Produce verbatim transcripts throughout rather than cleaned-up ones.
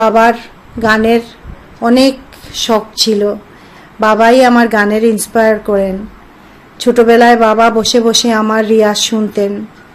বাবার গানের অনেক শখ ছিল। বাবাই আমার গানের ইন্সপায়ার করেন। ছোটবেলায় বাবা বসে বসে আমার রিয়াজ শুনতেন।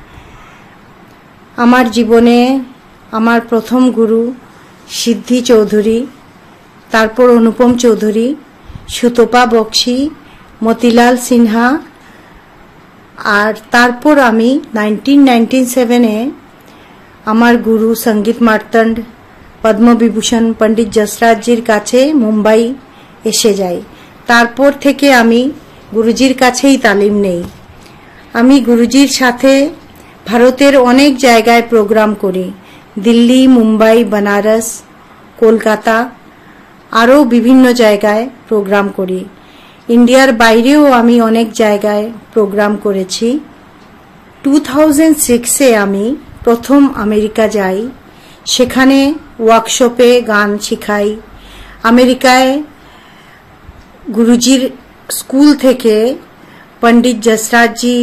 আমার জীবনে আমার প্রথম গুরু সিদ্ধি চৌধুরী, তারপর অনুপম চৌধুরী, সুতপা বক্সি, মতিলাল সিনহা, আর তারপর আমি নাইনটিন নাইনটি সেভেনে আমার গুরু সঙ্গীত মার্তণ্ড পদ্মবিভূষণ পণ্ডিত যশরাজজির কাছে মুম্বাই এসে যাই। তারপর থেকে আমি গুরুজির কাছেই তালিম নেই। আমি গুরুজির সাথে ভারতের অনেক জায়গায় প্রোগ্রাম করি। দিল্লি, মুম্বাই, বেনারস, কলকাতা, আরও বিভিন্ন জায়গায় প্রোগ্রাম করি। ইন্ডিয়ার বাইরেও আমি অনেক জায়গায় প্রোগ্রাম করেছি। টু থাউজেন্ড সিক্সে আমি প্রথম আমেরিকা যাই। সেখানে ওয়ার্কশপে গান শেখাই। আমেরিকায় গুরুজির স্কুল থেকে পণ্ডিত যশরাজজি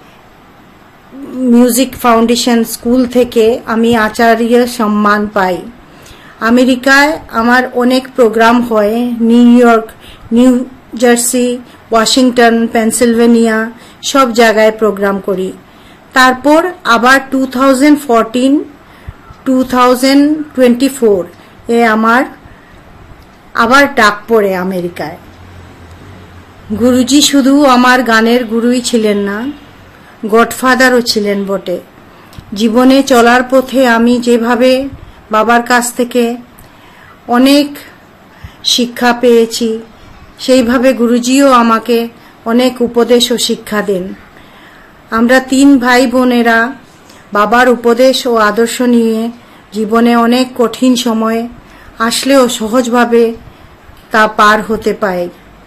মিউজিক ফাউন্ডেশন স্কুল থেকে আমি আচার্য সম্মান পাই। আমেরিকায় আমার অনেক প্রোগ্রাম হয়। New York, new jersey, Washington, Pennsylvania সব জায়গায় প্রোগ্রাম করি। তারপর আবার two thousand fourteen two thousand twenty four এ আমার আবার ডাক পড়ে আমেরিকায়। গুরুজি শুধু আমার গানের গুরুই ছিলেন না, গডফাদারও ছিলেন বটে। জীবনে চলার পথে আমি যেভাবে বাবার কাছ থেকে অনেক শিক্ষা পেয়েছি, সেইভাবে গুরুজিও আমাকে অনেক উপদেশ ও শিক্ষা দেন। আমরা তিন ভাই বোনেরা বাবার উপদেশ ও আদর্শ নিয়ে জীবনে অনেক কঠিন সময় আসলেও সহজভাবে তা পার হতে পাই।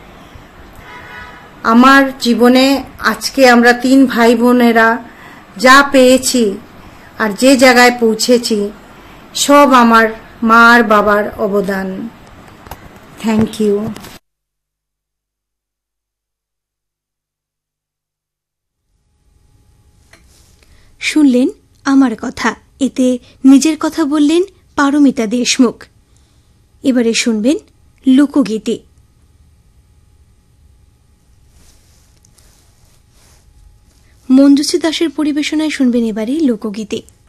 আমার জীবনে আজকে আমরা তিন ভাই বোনেরা যা পেয়েছি আর যে জায়গায় পৌঁছেছি, সব আমার মা আর বাবার অবদান। Thank you. শুনলেন আমার কথা, এতে নিজের কথা বললেন পারমিতা দেশমুখ। এবারে শুনবেন লোকগীতি। মঞ্জুশ্রী দাসের পরিবেশনায় শুনবেন এবারে লোকগীতি।